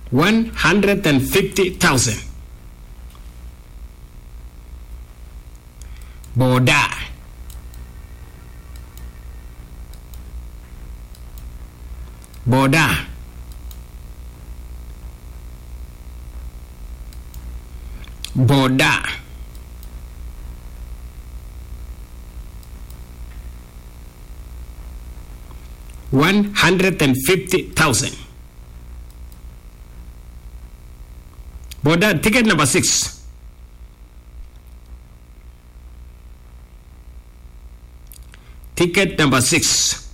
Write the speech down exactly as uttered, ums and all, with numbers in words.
one hundred fifty thousand. Boda. Boda. Boda. One hundred fifty thousand. Boda, ticket number six. Ticket number six.